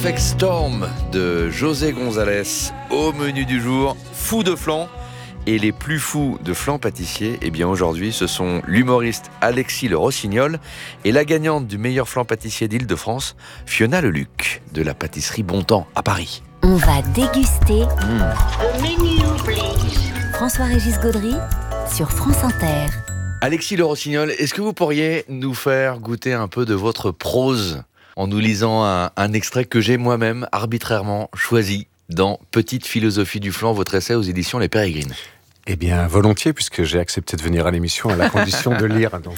Perfect Storm de José González. Au menu du jour, fou de flan. Et les plus fous de flan pâtissier, eh bien aujourd'hui, ce sont l'humoriste Alexis Le Rossignol et la gagnante du meilleur flan pâtissier d'Île-de-France, Fiona Leluc, de la pâtisserie Bontemps à Paris. On va déguster François-Régis Gaudry sur France Inter. Alexis Le Rossignol, est-ce que vous pourriez nous faire goûter un peu de votre prose en nous lisant un extrait que j'ai moi-même arbitrairement choisi dans Petite philosophie du flan, votre essai aux éditions Les Pérégrines? Eh bien, volontiers, puisque j'ai accepté de venir à l'émission à la condition de lire. Donc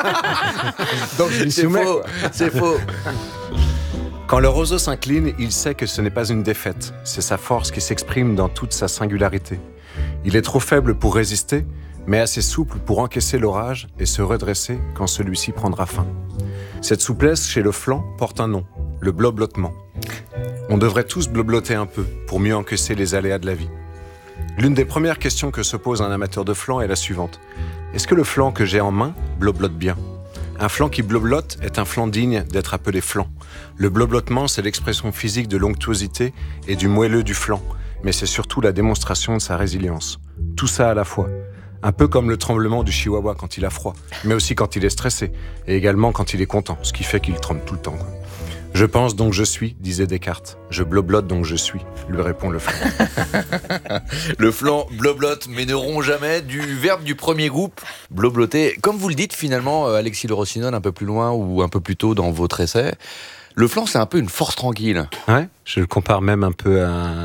je m'y soumets. C'est faux. Quand le roseau s'incline, il sait que ce n'est pas une défaite. C'est sa force qui s'exprime dans toute sa singularité. Il est trop faible pour résister, mais assez souple pour encaisser l'orage et se redresser quand celui-ci prendra fin. Cette souplesse chez le flan porte un nom, le bloblotement. On devrait tous blobloter un peu pour mieux encaisser les aléas de la vie. L'une des premières questions que se pose un amateur de flan est la suivante. Est-ce que le flan que j'ai en main bloblote bien ? Un flan qui bloblote est un flan digne d'être appelé flan. Le bloblotement, c'est l'expression physique de l'onctuosité et du moelleux du flan, mais c'est surtout la démonstration de sa résilience. Tout ça à la fois. Un peu comme le tremblement du chihuahua quand il a froid, mais aussi quand il est stressé, et également quand il est content, ce qui fait qu'il tremble tout le temps. Je pense donc je suis, disait Descartes. Je bloblote donc je suis, lui répond le flan. Le flan bloblote, mais ne rompt jamais, du verbe du premier groupe, blobloter. Comme vous le dites finalement, Alexis Le Rossignol, un peu plus loin ou un peu plus tôt dans votre essai, le flan c'est un peu une force tranquille. Ouais, je le compare même un peu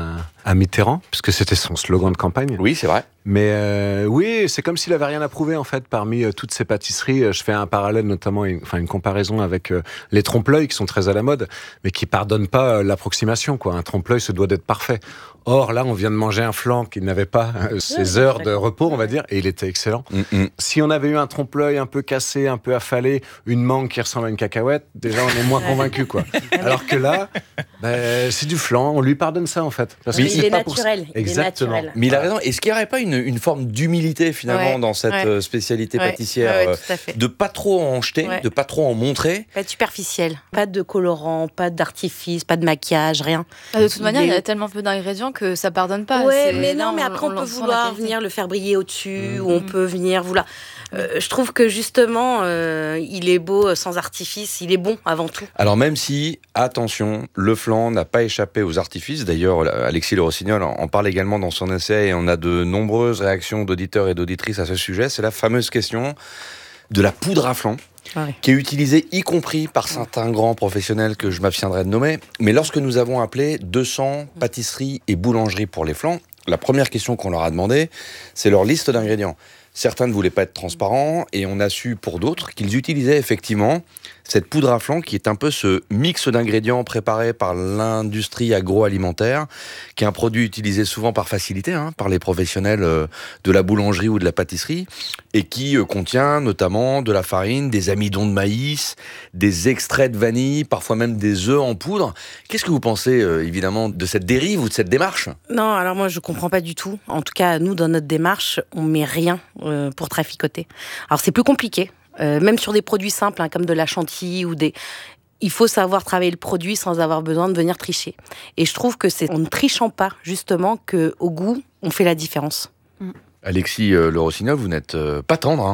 à Mitterrand, puisque c'était son slogan de campagne. Oui, c'est vrai. Mais oui, c'est comme s'il avait rien à prouver en fait parmi toutes ces pâtisseries. Je fais un parallèle notamment, une comparaison avec les trompe-l'œil qui sont très à la mode, mais qui pardonnent pas l'approximation, quoi. Un trompe-l'œil se doit d'être parfait. Or là, on vient de manger un flan qui n'avait pas ses heures de repos, on va dire, et il était excellent. Si on avait eu un trompe-l'œil un peu cassé, un peu affalé, une mangue qui ressemble à une cacahuète, déjà on est moins convaincu, quoi. Alors que là, c'est du flan, on lui pardonne ça en fait. Parce que il est naturel. Exactement. Mais il a raison. Est-ce qu'il n'y aurait pas une forme d'humilité finalement dans cette spécialité pâtissière, de pas trop en jeter, de pas trop en montrer, pas de superficiel, pas de colorant, pas d'artifice, pas de maquillage, rien. De toute manière, il y a tellement peu d'ingrédients que ça pardonne pas. Mais après on peut vouloir venir le faire briller au-dessus, ou on peut venir vouloir. Je trouve que justement, il est beau sans artifice, il est bon avant tout. Alors même si, attention, le flan n'a pas échappé aux artifices, d'ailleurs Alexis Le Rossignol en parle également dans son essai et on a de nombreuses réactions d'auditeurs et d'auditrices à ce sujet, c'est la fameuse question de la poudre à flan. Qui est utilisée y compris par certains grands professionnels que je m'abstiendrai de nommer. Mais lorsque nous avons appelé 200 pâtisseries et boulangeries pour les flans, la première question qu'on leur a demandé, c'est leur liste d'ingrédients. Certains ne voulaient pas être transparents et on a su pour d'autres qu'ils utilisaient effectivement cette poudre à flan qui est un peu ce mix d'ingrédients préparés par l'industrie agroalimentaire, qui est un produit utilisé souvent par facilité, par les professionnels de la boulangerie ou de la pâtisserie, et qui contient notamment de la farine, des amidons de maïs, des extraits de vanille, parfois même des œufs en poudre. Qu'est-ce que vous pensez évidemment de cette dérive ou de cette démarche ? Non, alors moi je comprends pas du tout. En tout cas, nous dans notre démarche, on met rien pour traficoter. Alors c'est plus compliqué. Même sur des produits simples, comme de la chantilly ou des... Il faut savoir travailler le produit sans avoir besoin de venir tricher. Et je trouve que c'est en ne trichant pas, justement, qu'au goût, on fait la différence. Alexis Le Rossignol, vous n'êtes pas tendre,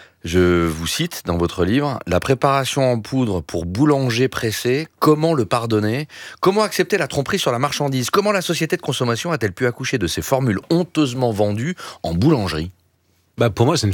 Je vous cite dans votre livre, « La préparation en poudre pour boulanger pressé, comment le pardonner ? Comment accepter la tromperie sur la marchandise ? Comment la société de consommation a-t-elle pu accoucher de ces formules honteusement vendues en boulangerie ?» Pour moi, c'est une